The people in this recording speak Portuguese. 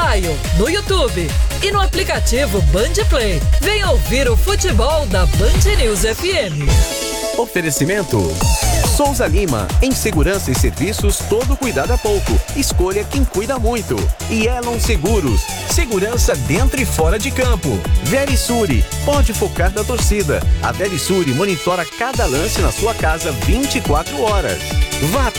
Uruguaio, no YouTube e no aplicativo Band Play. Venha ouvir o futebol da Band News FM. Oferecimento Souza Lima, em segurança e serviços, todo cuidado é pouco. Escolha quem cuida muito. E Elon Seguros, segurança dentro e fora de campo. Verisure, pode focar na torcida. A Verisure monitora cada lance na sua casa 24 horas. Vap,